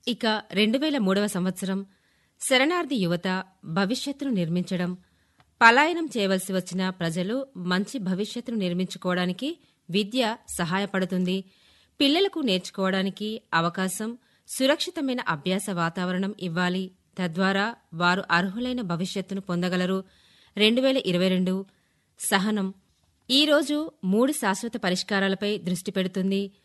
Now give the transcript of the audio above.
ఇక 2003వ సంవత్సరం శరణార్థి యువత భవిష్యత్తును నిర్మించడం, పలాయనం చేయవలసి వచ్చిన ప్రజలు మంచి భవిష్యత్తును నిర్మించుకోవడానికి విద్య సహాయపడుతుంది. పిల్లలకు నేర్చుకోవడానికి అవకాశం, సురక్షితమైన అభ్యాస వాతావరణం ఇవ్వాలి. తద్వారా వారు అర్హులైన భవిష్యత్తును పొందగలరు. 2022 సహనం ఈ రోజు 3 శాశ్వత పరిష్కారాలపై దృష్టి పెడుతుంది.